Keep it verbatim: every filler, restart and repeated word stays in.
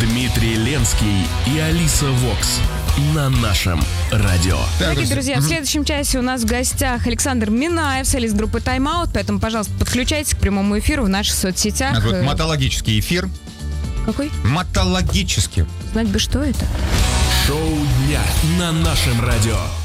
Дмитрий Ленский и Алиса Вокс на нашем радио. Дорогие друзья, в следующем часе у нас в гостях Александр Минаев, солист группы Time Out, поэтому, пожалуйста, подключайтесь к прямому эфиру в наших соцсетях. Это вот мотологический эфир. Какой? Мотологический. Знать бы, что это. Шоу дня на нашем радио.